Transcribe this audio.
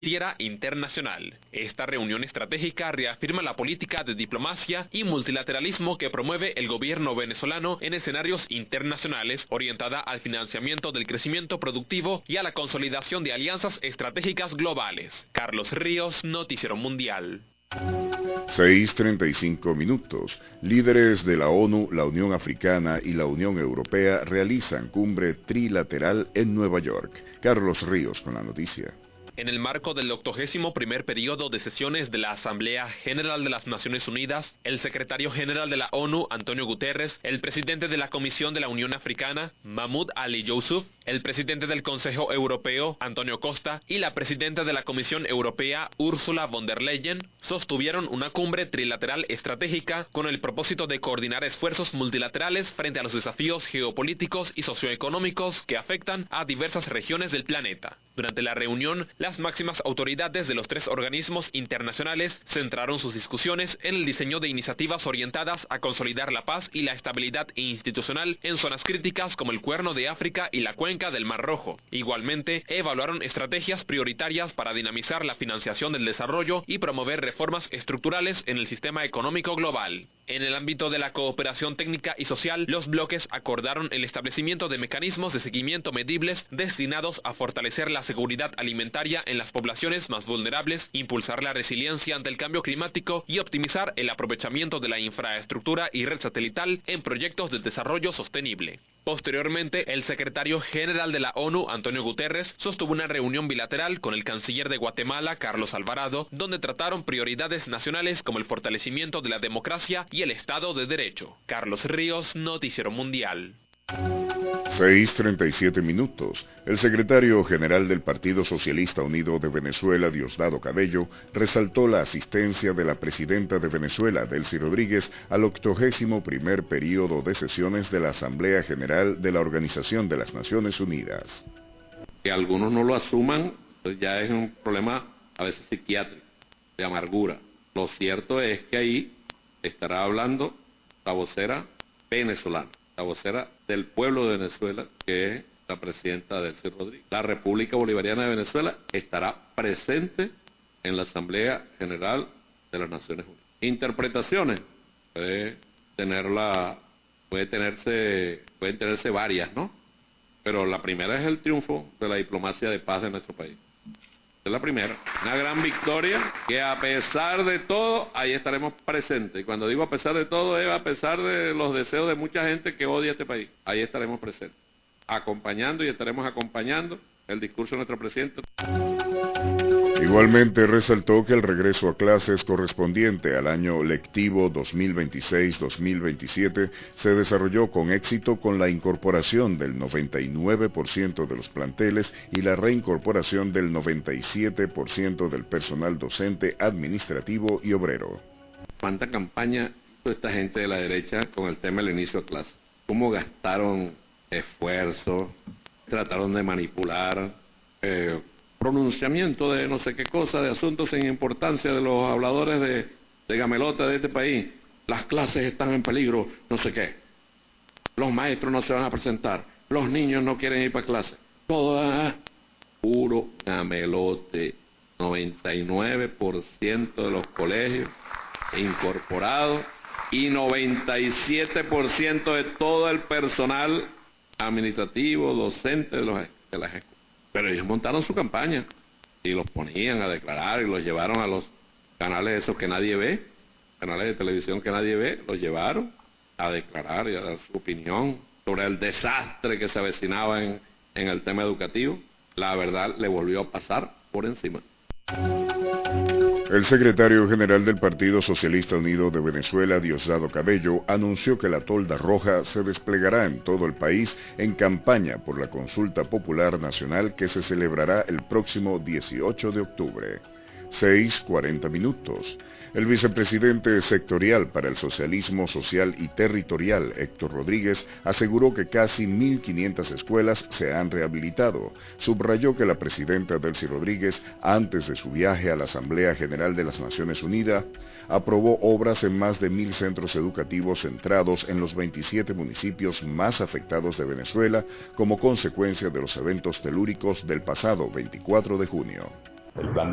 internacional. Esta reunión estratégica reafirma la política de diplomacia y multilateralismo que promueve el gobierno venezolano en escenarios internacionales, orientada al financiamiento del crecimiento productivo y a la consolidación de alianzas estratégicas globales. Carlos Ríos, Noticiero Mundial. 6:35 minutos. Líderes de la ONU, la Unión Africana y la Unión Europea realizan cumbre trilateral en Nueva York. Carlos Ríos con la noticia. En el marco del 81º periodo de sesiones de la Asamblea General de las Naciones Unidas, el secretario general de la ONU, Antonio Guterres, el presidente de la Comisión de la Unión Africana, Mahmoud Ali Yousuf, el presidente del Consejo Europeo, Antonio Costa, y la presidenta de la Comisión Europea, Ursula von der Leyen, sostuvieron una cumbre trilateral estratégica con el propósito de coordinar esfuerzos multilaterales frente a los desafíos geopolíticos y socioeconómicos que afectan a diversas regiones del planeta. Durante la reunión, las máximas autoridades de los tres organismos internacionales centraron sus discusiones en el diseño de iniciativas orientadas a consolidar la paz y la estabilidad institucional en zonas críticas como el Cuerno de África y la cuenca del Mar Rojo. Igualmente, evaluaron estrategias prioritarias para dinamizar la financiación del desarrollo y promover reformas estructurales en el sistema económico global. En el ámbito de la cooperación técnica y social, los bloques acordaron el establecimiento de mecanismos de seguimiento medibles destinados a fortalecer la seguridad alimentaria en las poblaciones más vulnerables, impulsar la resiliencia ante el cambio climático y optimizar el aprovechamiento de la infraestructura y red satelital en proyectos de desarrollo sostenible. Posteriormente, el secretario general de la ONU, Antonio Guterres, sostuvo una reunión bilateral con el canciller de Guatemala, Carlos Alvarado, donde trataron prioridades nacionales como el fortalecimiento de la democracia y el Estado de Derecho. Carlos Ríos, Noticiero Mundial. 6:37 minutos. El secretario general del Partido Socialista Unido de Venezuela, Diosdado Cabello, resaltó la asistencia de la presidenta de Venezuela, Delcy Rodríguez, al 81º periodo de sesiones de la Asamblea General de la Organización de las Naciones Unidas. Que algunos no lo asuman, pues ya es un problema a veces psiquiátrico, de amargura. Lo cierto es que ahí estará hablando la vocera venezolana, la vocera del pueblo de Venezuela, que es la presidenta Delcy Rodríguez. La República Bolivariana de Venezuela estará presente en la Asamblea General de las Naciones Unidas. Interpretaciones, pueden tenerse varias, ¿no? Pero la primera es el triunfo de la diplomacia de paz de nuestro país. Es la primera, una gran victoria que a pesar de todo, ahí estaremos presentes. Y cuando digo a pesar de todo, es a pesar de los deseos de mucha gente que odia este país. Ahí estaremos presentes, acompañando y estaremos acompañando el discurso de nuestro presidente. Igualmente resaltó que el regreso a clases correspondiente al año lectivo 2026-2027 se desarrolló con éxito con la incorporación del 99% de los planteles y la reincorporación del 97% del personal docente, administrativo y obrero. ¿Cuánta campaña hizo esta gente de la derecha con el tema del inicio de clases? ¿Cómo gastaron esfuerzo? Trataron de manipular pronunciamiento de no sé qué cosa, de asuntos sin importancia de los habladores de gamelota de este país. Las clases están en peligro, no sé qué. Los maestros no se van a presentar, los niños no quieren ir para clase. Todo puro gamelote. 99% de los colegios incorporados y 97% de todo el personal administrativo, docente de las escuelas. Pero ellos montaron su campaña y los ponían a declarar y los llevaron a los canales esos que nadie ve, canales de televisión que nadie ve, los llevaron a declarar y a dar su opinión sobre el desastre que se avecinaba en el tema educativo. La verdad le volvió a pasar por encima. El secretario general del Partido Socialista Unido de Venezuela, Diosdado Cabello, anunció que la tolda roja se desplegará en todo el país en campaña por la consulta popular nacional que se celebrará el próximo 18 de octubre. 6:40 minutos. El vicepresidente sectorial para el socialismo social y territorial, Héctor Rodríguez, aseguró que casi 1.500 escuelas se han rehabilitado. Subrayó que la presidenta Delcy Rodríguez, antes de su viaje a la Asamblea General de las Naciones Unidas, aprobó obras en más de 1.000 centros educativos centrados en los 27 municipios más afectados de Venezuela como consecuencia de los eventos telúricos del pasado 24 de junio.